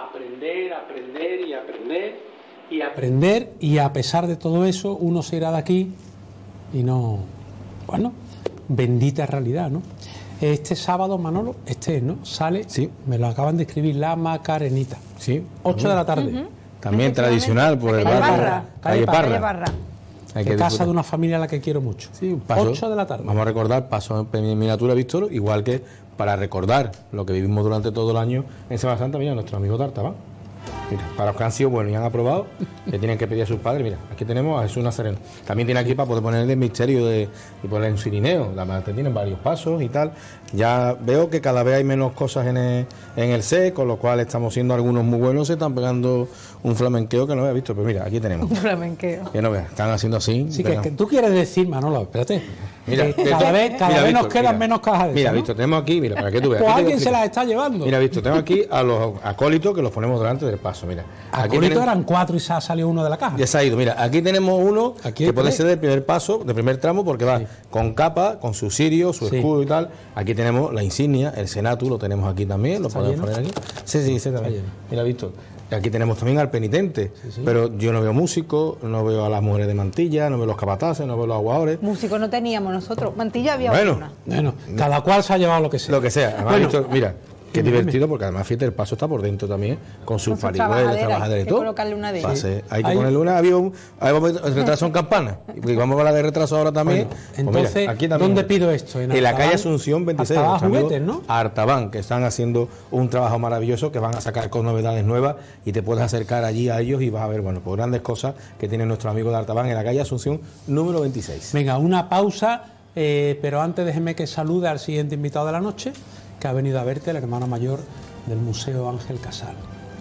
aprender, y a pesar de todo eso uno se irá de aquí y no, bueno, bendita realidad, ¿no? Este sábado, Manolo, ¿no? Sale, sí, me lo acaban de escribir, La Macarenita, sí, 8 de la tarde. También tradicional por el barrio. Calle Parra. De casa de una familia a la que quiero mucho. Sí, paso, 8 de la tarde. Vamos a recordar paso en miniatura, Víctor, igual que para recordar lo que vivimos durante todo el año en Semana Santa, mira, nuestro amigo D'Artaván. Mira, para los que han sido buenos y han aprobado, le tienen que pedir a sus padres. Mira, aquí tenemos a Jesús Nazareno. También tiene aquí para poder poner el misterio y poner un cirineo. Además, tienen varios pasos y tal. Ya veo que cada vez hay menos cosas en el set, con lo cual estamos siendo algunos muy buenos. Se están pegando un flamenqueo que no había visto. Pero mira, aquí tenemos. Un flamenqueo. Que no veas, están haciendo así. Sí, que tú quieres decir, Manolo, espérate. Mira, cada vez nos quedan menos cajas de Mira, ¿no? Víctor, tenemos aquí, mira, para que tú veas. Pues alguien se las está llevando. Mira, Víctor, tengo aquí a los acólitos que los ponemos delante del paso, mira. Acólitos eran 4 y se ha salido uno de la caja. Ya se ha ido, mira, aquí tenemos uno aquí que puede ser del primer paso, del primer tramo, porque va con capa, con su cirio, su escudo y tal. Aquí tenemos la insignia, el senatus, lo tenemos aquí también, lo podemos poner aquí. Sí, también. Mira, Víctor. Aquí tenemos también al penitente, pero yo no veo músicos, no veo a las mujeres de mantilla, no veo los capataces, no veo los aguadores. Músicos no teníamos nosotros, mantilla había una. Bueno, cada cual se ha llevado lo que sea. Lo que sea. Además, Víctor, mira, qué divertido, porque además, fíjate, el paso está por dentro también, con sus parihuelas, trabajaderas y todo. Hay que colocarle una de ellas. Hay que ponerle una. Había retraso en campana. Y vamos a hablar de retraso ahora también. Bueno, entonces, pues mira, aquí también, ¿dónde pido esto? En la calle Asunción 26, juguetes, ¿no? Artaván, que están haciendo un trabajo maravilloso, que van a sacar con novedades nuevas y te puedes acercar allí a ellos y vas a ver, bueno, pues grandes cosas que tiene nuestro amigo de Artaván en la calle Asunción número 26. Venga, una pausa, pero antes déjeme que salude al siguiente invitado de la noche, que ha venido a verte, el hermano mayor del Museo Ángel Casal.